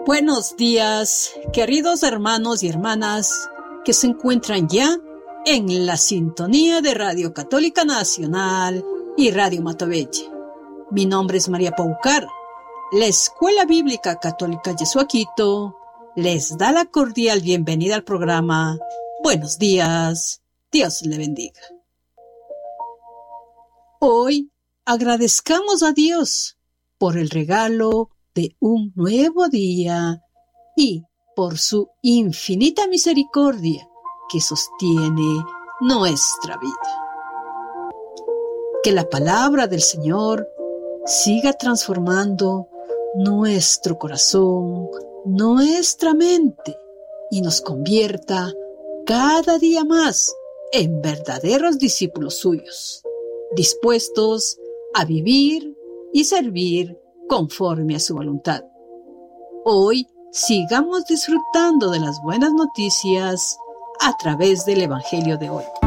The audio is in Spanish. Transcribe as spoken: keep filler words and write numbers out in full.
Buenos días, queridos hermanos y hermanas que se encuentran ya en la sintonía de Radio Católica Nacional y Radio Matavelle. Mi nombre es María Paucar. La Escuela Bíblica Católica Yesuaquito les da la cordial bienvenida al programa Buenos días, Dios le bendiga. Hoy agradezcamos a Dios por el regalo de un nuevo día y por su infinita misericordia que sostiene nuestra vida. Que la palabra del Señor siga transformando nuestro corazón, nuestra mente y nos convierta cada día más en verdaderos discípulos suyos, dispuestos a vivir y servir conforme a su voluntad. Hoy sigamos disfrutando de las buenas noticias a través del Evangelio de hoy.